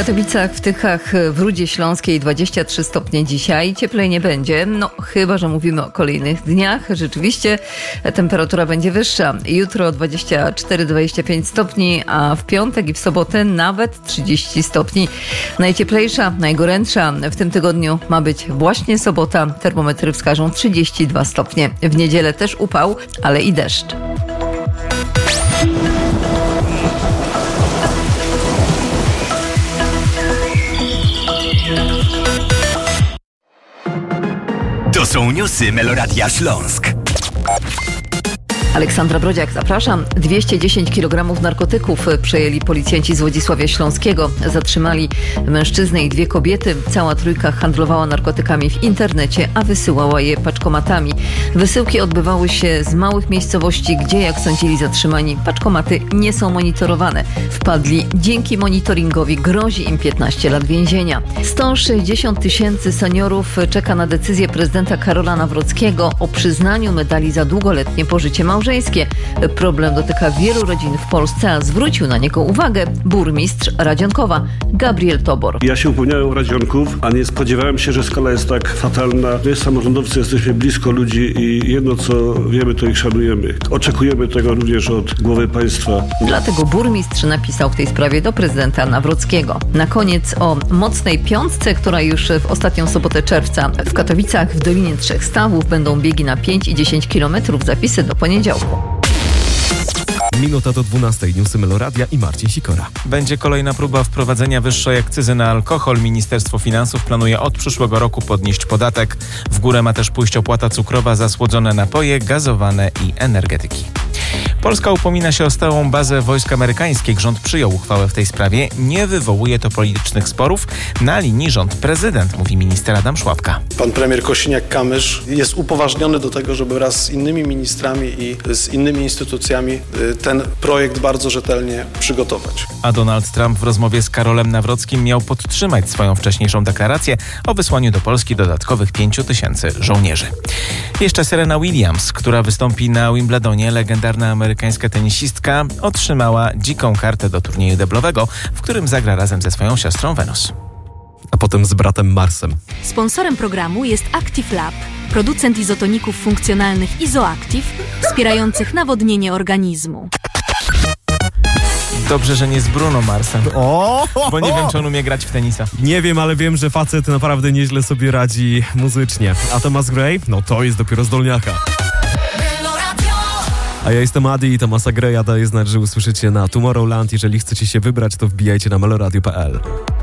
Katowicach, w Tychach, w Rudzie Śląskiej 23 stopnie dzisiaj. Cieplej nie będzie, chyba że mówimy o kolejnych dniach. Rzeczywiście temperatura będzie wyższa. Jutro 24-25 stopni, a w piątek i w sobotę nawet 30 stopni. Najcieplejsza, najgorętsza w tym tygodniu ma być właśnie sobota. Termometry wskażą 32 stopnie. W niedzielę też upał, ale i deszcz. To są newsy Meloradia Śląsk. Aleksandra Brodziak, zapraszam. 210 kg narkotyków przejęli policjanci z Wodzisławia Śląskiego. Zatrzymali mężczyznę i dwie kobiety. Cała trójka handlowała narkotykami w internecie, a wysyłała je paczkomatami. Wysyłki odbywały się z małych miejscowości, gdzie, jak sądzili zatrzymani, paczkomaty nie są monitorowane. Wpadli dzięki monitoringowi, grozi im 15 lat więzienia. 160 000 seniorów czeka na decyzję prezydenta Karola Nawrockiego o przyznaniu medali za długoletnie pożycie małżeńskie. Problem dotyka wielu rodzin w Polsce, a zwrócił na niego uwagę burmistrz Radzionkowa Gabriel Tobor. Ja się upomniałem o Radzionków, a nie spodziewałem się, że skala jest tak fatalna. My samorządowcy jesteśmy blisko ludzi i jedno co wiemy, to ich szanujemy. Oczekujemy tego również od głowy państwa. Dlatego burmistrz napisał w tej sprawie do prezydenta Nawrockiego. Na koniec o mocnej piątce, która już w ostatnią sobotę czerwca w Katowicach w Dolinie Trzech Stawów będą biegi na 5 i 10 km. Zapisy do poniedziałku. Minuta do 12. Newsy Meloradia i Marcin Sikora. Będzie kolejna próba wprowadzenia wyższej akcyzy na alkohol. Ministerstwo Finansów planuje od przyszłego roku podnieść podatek. W górę ma też pójść opłata cukrowa za słodzone napoje, gazowane i energetyki. Polska upomina się o stałą bazę wojsk amerykańskich. Rząd przyjął uchwałę w tej sprawie. Nie wywołuje to politycznych sporów. Na linii rząd-prezydent, mówi minister Adam Szłapka. Pan premier Kosiniak-Kamysz jest upoważniony do tego, żeby wraz z innymi ministrami i z innymi instytucjami ten projekt bardzo rzetelnie przygotować. A Donald Trump w rozmowie z Karolem Nawrockim miał podtrzymać swoją wcześniejszą deklarację o wysłaniu do Polski dodatkowych 5 000 żołnierzy. Jeszcze Serena Williams, która wystąpi na Wimbledonie, legendarna amerykańska tenisistka, otrzymała dziką kartę do turnieju deblowego, w którym zagra razem ze swoją siostrą Venus. A potem z bratem Marsem. Sponsorem programu jest Active Lab, producent izotoników funkcjonalnych Izoactive, wspierających nawodnienie organizmu. Dobrze, że nie z Bruno Marsem, bo nie wiem, czy on umie grać w tenisa. Nie wiem, ale wiem, że facet naprawdę nieźle sobie radzi muzycznie. A Thomas Gray? To jest dopiero zdolniaka. A ja jestem Adi i Thomasa Graya daję znać, że usłyszycie na Tomorrowland. Jeżeli chcecie się wybrać, to wbijajcie na meloradio.pl.